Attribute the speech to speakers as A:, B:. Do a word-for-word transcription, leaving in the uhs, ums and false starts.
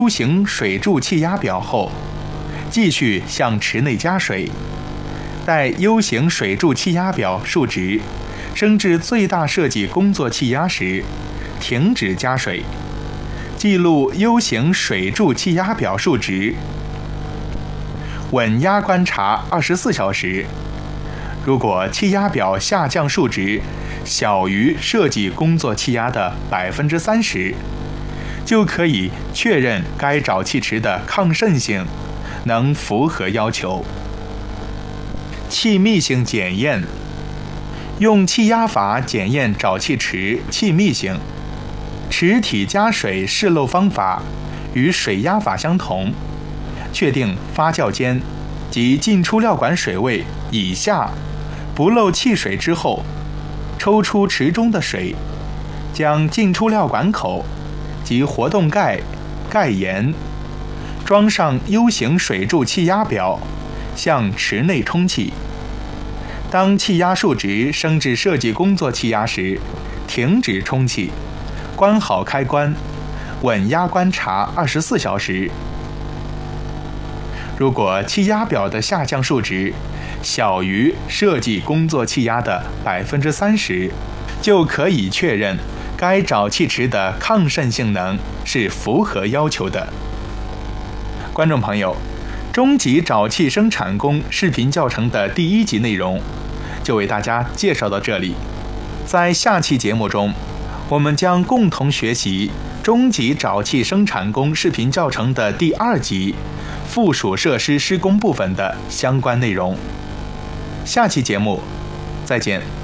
A: U 型水柱气压表后，继续向池内加水，待 U 型水柱气压表数值升至最大设计工作气压时，停止加水，记录 U 型水柱气压表数值，稳压观察二十四小时。如果气压表下降数值小于设计工作气压的 百分之三十， 就可以确认该沼气池的抗渗性能符合要求。气密性检验，用气压法检验沼气池气密性。池体加水试漏方法与水压法相同，确定发酵间及进出料管水位以下不漏气水之后，抽出池中的水，将进出料管口及活动盖、盖沿装上 U 型水柱气压表，向池内充气。当气压数值升至设计工作气压时，停止充气，关好开关，稳压观察二十四小时。如果气压表的下降数值小于设计工作气压的 百分之三十， 就可以确认该沼气池的抗渗性能是符合要求的。观众朋友，中级沼气生产工视频教程的第一集内容就为大家介绍到这里。在下期节目中，我们将共同学习中级沼气生产工视频教程的第二集附属设施施工部分的相关内容。下期节目再见。